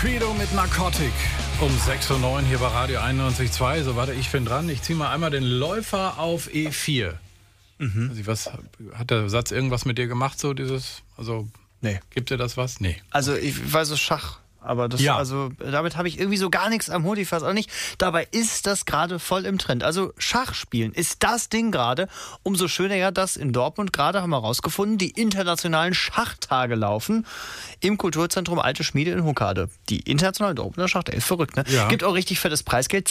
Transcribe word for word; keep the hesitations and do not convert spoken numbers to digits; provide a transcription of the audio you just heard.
Credo mit Narcotic um sechs Uhr neun hier bei Radio einundneunzig Komma zwei. So, warte, ich bin dran. Ich ziehe mal einmal den Läufer auf E vier. Mhm. Also, was, hat der Satz irgendwas mit dir gemacht, so dieses, also, nee. Gibt dir das was? Nee. Also, ich weiß so Schach. Aber das, ja. also, damit habe ich irgendwie so gar nichts am Hut, ich weiß auch nicht. Dabei ist das gerade voll im Trend. Also Schach spielen ist das Ding gerade. Umso schöner ja, dass in Dortmund gerade, haben wir rausgefunden, die internationalen Schachtage laufen im Kulturzentrum Alte Schmiede in Huckade. Die internationalen Dortmunder Schachtage, ist verrückt, ne? Ja. Gibt auch richtig fettes Preisgeld.